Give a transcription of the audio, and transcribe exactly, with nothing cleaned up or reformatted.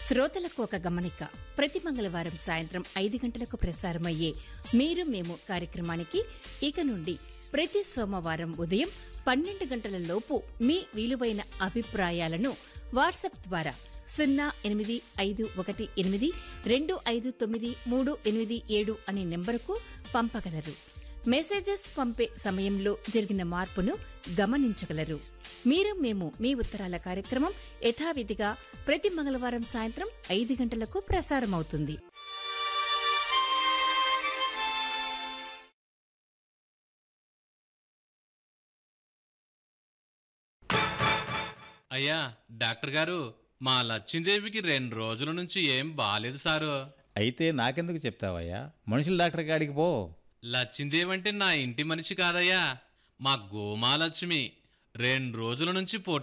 శ్రోతలకు ఒక గమనిక. ప్రతి మంగళవారం సాయంత్రం ఐదు గంటలకు ప్రసారమయ్యే మీరు మేము కార్యక్రమానికి ఇక నుండి ప్రతి సోమవారం ఉదయం పన్నెండు గంటల లోపు మీ విలువైన అభిప్రాయాలను వాట్సాప్ ద్వారా సున్నా ఎనిమిది ఐదు ఒకటి ఎనిమిది రెండు ఐదు తొమ్మిది మూడు ఎనిమిది ఏడు అనే నెంబరుకు పంపగలరు. మెసేజెస్ పంపే సమయంలో జరిగిన మార్పును గమనించగలరు. మీరు మేము మీ ఉత్తరాల కార్యక్రమం యథావిధిగా ప్రతి మంగళవారం సాయంత్రం ఐదు గంటలకు ప్రసారమవుతుంది. అయ్యా డాక్టర్ గారు, మా లచ్చిందేవికి రెండు రోజుల నుంచి ఏం బాలేదు సారు. అయితే నాకెందుకు చెప్తావయ్యా, మనుషుల డాక్టర్ కాడికి పో. లచ్చిందేవి అంటే నా ఇంటి మనిషి కాదయ్యా, మా గోమాలక్ష్మి. రెండు రోజుల నుంచి